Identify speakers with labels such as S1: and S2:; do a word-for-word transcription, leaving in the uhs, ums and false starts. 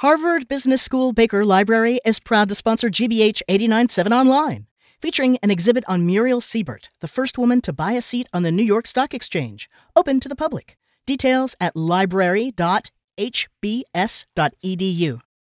S1: Harvard Business School Baker Library is proud to sponsor G B H eighty-nine point seven Online, featuring an exhibit on Muriel Siebert, the first woman to buy a seat on the New York Stock Exchange, open to the public. Details at library dot h b s dot e d u.